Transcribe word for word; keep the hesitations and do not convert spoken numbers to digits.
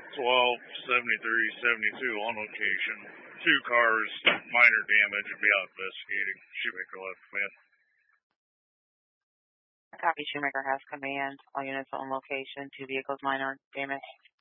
twelve seventy-three seventy-two on location. Two cars, minor damage, and be out investigating. Shoemaker left command. Copy, Shoemaker has command. All units on location. Two vehicles, minor damage.